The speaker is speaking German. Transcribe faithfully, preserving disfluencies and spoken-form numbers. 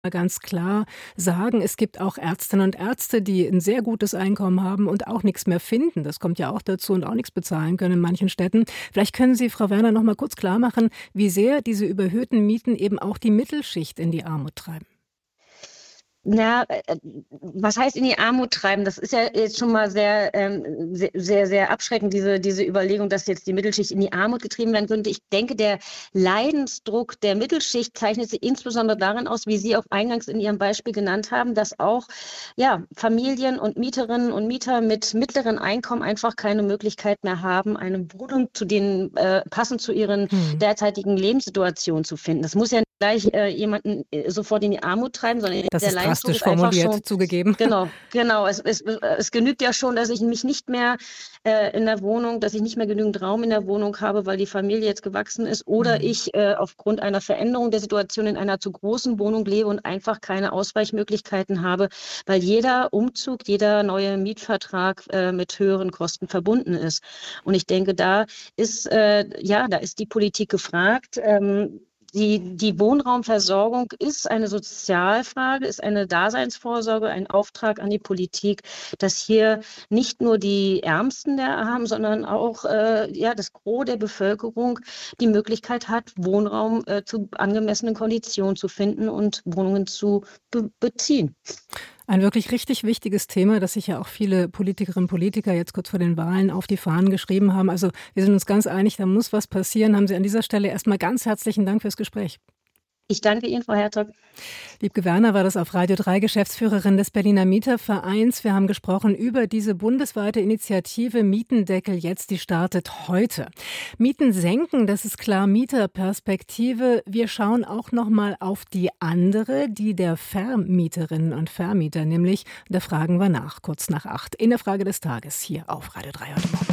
ganz klar sagen, es gibt auch Ärztinnen und Ärzte, die ein sehr gutes Einkommen haben und auch nichts mehr finden. Das kommt ja auch dazu und auch nichts bezahlen können in manchen Städten. Vielleicht können Sie, Frau Werner, noch mal kurz klarmachen, wie sehr diese überhöhten Mieten eben auch die Mittelschicht in die Armut treiben. Na, äh, was heißt in die Armut treiben? Das ist ja jetzt schon mal sehr, ähm, sehr, sehr, sehr abschreckend, diese, diese Überlegung, dass jetzt die Mittelschicht in die Armut getrieben werden könnte. Ich denke, der Leidensdruck der Mittelschicht zeichnet sich insbesondere darin aus, wie Sie auch eingangs in Ihrem Beispiel genannt haben, dass auch ja, Familien und Mieterinnen und Mieter mit mittleren Einkommen einfach keine Möglichkeit mehr haben, eine Wohnung zu denen äh, passend zu ihren Hm. derzeitigen Lebenssituationen zu finden. Das muss ja nicht gleich äh, jemanden äh, sofort in die Armut treiben, sondern Das der ist Leidensdruck drastisch ist einfach formuliert, schon, zugegeben. genau, genau. Es, es, es genügt ja schon, dass ich mich nicht mehr äh, in der Wohnung, dass ich nicht mehr genügend Raum in der Wohnung habe, weil die Familie jetzt gewachsen ist oder Hm. ich äh, aufgrund einer Veränderung der Situation in einer zu großen Wohnung lebe und einfach keine Ausweichmöglichkeiten habe, weil jeder Umzug, jeder neue Mietvertrag äh, mit höheren Kosten verbunden ist. Und ich denke, da ist, äh, ja, da ist die Politik gefragt. Ähm, Die, die Wohnraumversorgung ist eine Sozialfrage, ist eine Daseinsvorsorge, ein Auftrag an die Politik, dass hier nicht nur die Ärmsten der Armen, sondern auch äh, ja, das Gros der Bevölkerung die Möglichkeit hat, Wohnraum äh, zu angemessenen Konditionen zu finden und Wohnungen zu be beziehen. Ein wirklich richtig wichtiges Thema, das sich ja auch viele Politikerinnen und Politiker jetzt kurz vor den Wahlen auf die Fahnen geschrieben haben. Also wir sind uns ganz einig, da muss was passieren. Haben Sie an dieser Stelle erstmal ganz herzlichen Dank fürs Gespräch. Ich danke Ihnen, Frau Herzog. Wiebke Werner war das auf Radio drei, Geschäftsführerin des Berliner Mietervereins. Wir haben gesprochen über diese bundesweite Initiative Mietendeckel jetzt, die startet heute. Mieten senken, das ist klar Mieterperspektive. Wir schauen auch noch mal auf die andere, die der Vermieterinnen und Vermieter nämlich. Da fragen wir nach, kurz nach acht. In der Frage des Tages hier auf Radio drei heute Morgen.